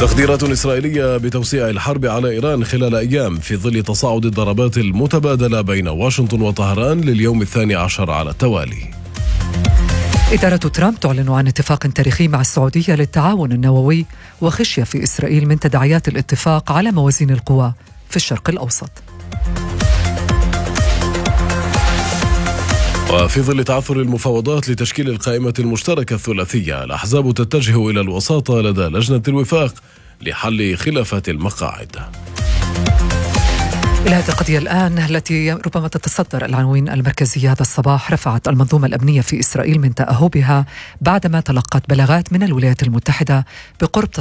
تخديرات إسرائيلية بتوسيع الحرب على إيران خلال أيام في ظل تصاعد الضربات المتبادلة بين واشنطن وطهران لليوم 12 على التوالي. إدارة ترامب تعلن عن اتفاق تاريخي مع السعودية للتعاون النووي وخشية في إسرائيل من تداعيات الاتفاق على موازين القوى في الشرق الأوسط. وفي ظل تعثر المفاوضات لتشكيل القائمة المشتركة الثلاثية، الأحزاب تتجه إلى الوساطة لدى لجنة الوفاق لحل خلافات المقاعد. إلى هذه القضية الآن التي ربما تتصدر العناوين المركزية هذا الصباح. رفعت المنظومة الأمنية في إسرائيل من تأهبها بعدما تلقت بلاغات من الولايات المتحدة بقرب